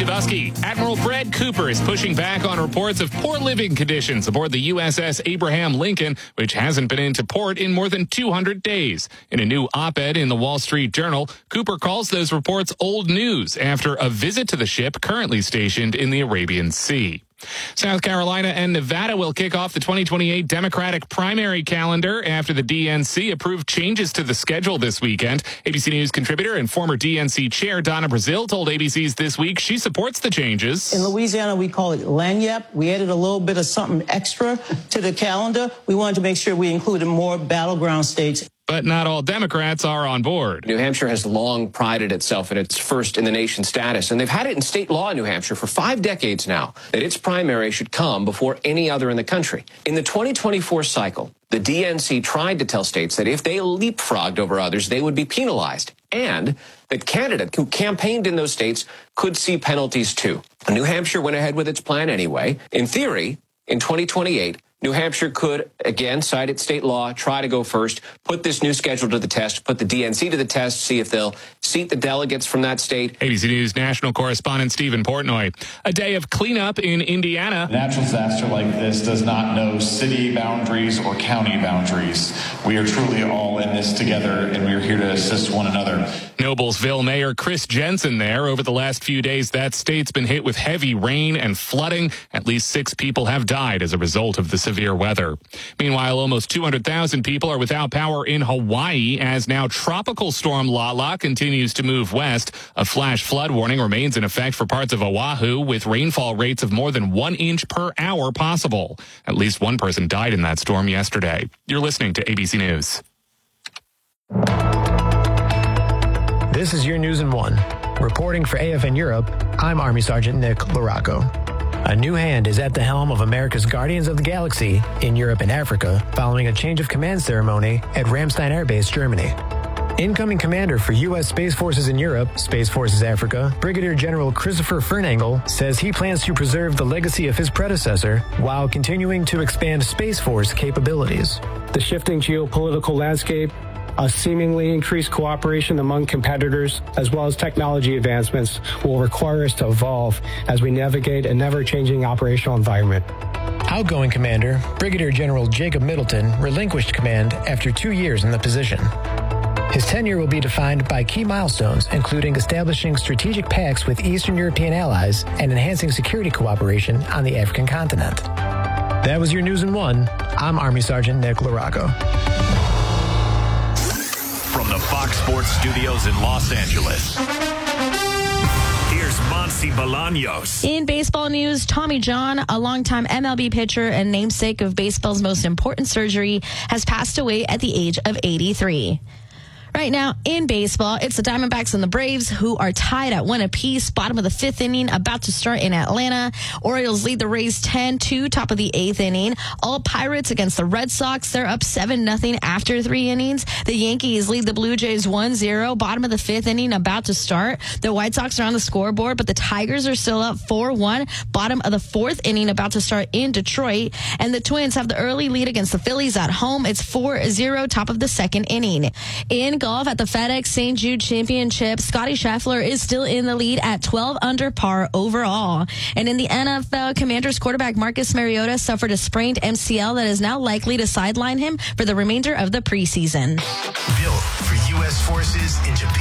Chibusky. Admiral Brett Cooper is pushing back on reports of poor living conditions aboard the USS Abraham Lincoln, which hasn't been into port in more than 200 days. In a new op-ed in the Wall Street Journal, Cooper calls those reports old news after a visit to the ship currently stationed in the Arabian Sea. South Carolina and Nevada will kick off the 2028 Democratic primary calendar after the DNC approved changes to the schedule this weekend. ABC News contributor and former DNC chair Donna Brazile told ABC's This Week she supports the changes. In Louisiana, we call it lagniappe. We added a little bit of something extra to the calendar. We wanted to make sure we included more battleground states. But not all Democrats are on board. New Hampshire has long prided itself in its first-in-the-nation status, and they've had it in state law in New Hampshire for 5 decades now, that its primary should come before any other in the country. In the 2024 cycle, the DNC tried to tell states that if they leapfrogged over others, they would be penalized, and that candidates who campaigned in those states could see penalties too. New Hampshire went ahead with its plan anyway. In theory, in 2028, New Hampshire could, again, cite its state law, try to go first, put this new schedule to the test, put the DNC to the test, see if they'll seat the delegates from that state. ABC News national correspondent Stephen Portnoy. A day of cleanup in Indiana. A natural disaster like this does not know city boundaries or county boundaries. We are truly all in this together, and we are here to assist one another. Noblesville Mayor Chris Jensen there. Over the last few days, that state's been hit with heavy rain and flooding. At least 6 people have died as a result of the severe weather. Meanwhile, almost 200,000 people are without power in Hawaii as now Tropical Storm Lala continues to move west. A flash flood warning remains in effect for parts of Oahu, with rainfall rates of more than 1 inch per hour possible. At least 1 person died in that storm yesterday. You're listening to ABC News. This is your News in 1. Reporting for AFN Europe, I'm Army Sergeant Nick Laraco. A new hand is at the helm of America's Guardians of the Galaxy in Europe and Africa following a change of command ceremony at Ramstein Air Base, Germany. Incoming commander for U.S. Space Forces in Europe, Space Forces Africa, Brigadier General Christopher Fernangle, says he plans to preserve the legacy of his predecessor while continuing to expand Space Force capabilities. The shifting geopolitical landscape, a seemingly increased cooperation among competitors, as well as technology advancements, will require us to evolve as we navigate a never-changing operational environment. Outgoing Commander, Brigadier General Jacob Middleton, relinquished command after 2 years in the position. His tenure will be defined by key milestones, including establishing strategic pacts with Eastern European allies and enhancing security cooperation on the African continent. That was your News in 1. I'm Army Sergeant Nick Laraco. From the Fox Sports Studios in Los Angeles, here's Monty Bolaños. In baseball news, Tommy John, a longtime MLB pitcher and namesake of baseball's most important surgery, has passed away at the age of 83. Right now, in baseball, it's the Diamondbacks and the Braves, who are tied at 1 apiece, bottom of the 5th inning, about to start in Atlanta. Orioles lead the Rays 10-2, top of the 8th inning. All Pirates against the Red Sox. They're up 7-0 after 3 innings. The Yankees lead the Blue Jays 1-0, bottom of the 5th inning, about to start. The White Sox are on the scoreboard, but the Tigers are still up 4-1, bottom of the 4th inning, about to start in Detroit. And the Twins have the early lead against the Phillies at home. It's 4-0, top of the 2nd inning. In golf at the FedEx St. Jude Championship, Scottie Scheffler is still in the lead at 12 under par overall. And in the NFL, Commanders quarterback Marcus Mariota suffered a sprained MCL that is now likely to sideline him for the remainder of the preseason. Built for U.S. forces in Japan.